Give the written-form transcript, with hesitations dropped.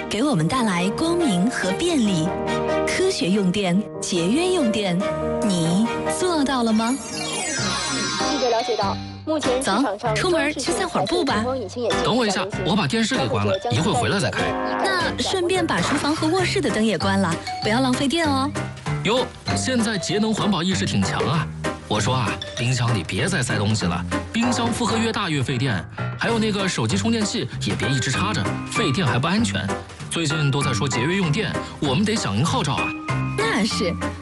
给我们带来光明和便利。科学用电，节约用电，你做到了吗？ 记者了解到，目前市场上出门去散会儿步吧。 等我一下，我把电视给关了，一会儿回来再开。 那顺便把厨房和卧室的灯也关了，不要浪费电哦。 哟，现在节能环保意识挺强啊！我说啊，冰箱里别再塞东西了，冰箱负荷越大越费电。还有那个手机充电器也别一直插着，费电还不安全。最近都在说节约用电，我们得响应号召啊。 那是，